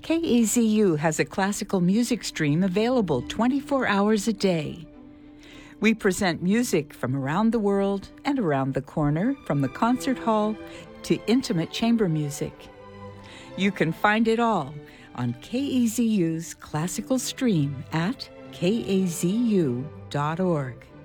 KAZU has a classical music stream available 24 hours a day. We present music from around the world and around the corner, from the concert hall to intimate chamber music. You can find it all on KAZU's classical stream at kazu.org.